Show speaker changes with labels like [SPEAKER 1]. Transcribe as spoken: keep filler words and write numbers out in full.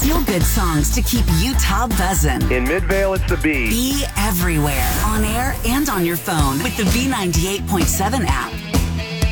[SPEAKER 1] feel-good songs to keep Utah buzzing.
[SPEAKER 2] In Midvale, it's the B.
[SPEAKER 1] Be everywhere, on air and on your phone with the B ninety-eight point seven app.